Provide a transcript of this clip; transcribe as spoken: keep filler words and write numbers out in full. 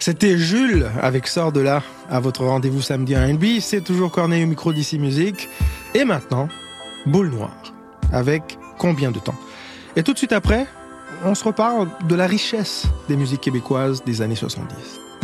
C'était Jules avec Sors de là à votre rendez-vous samedi R and B. C'est toujours Corneille au micro d'Ici Musique. Et maintenant, Boule Noire avec Combien de temps. Et tout de suite après, on se reparle de la richesse des musiques québécoises des années soixante-dix.